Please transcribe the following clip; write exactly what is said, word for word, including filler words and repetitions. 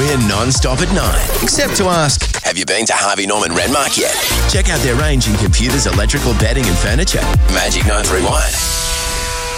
We're non-stop at nine. Except to ask, have you been to Harvey Norman Renmark yet? Check out their range in computers, electrical, bedding and furniture. Magic nine three one.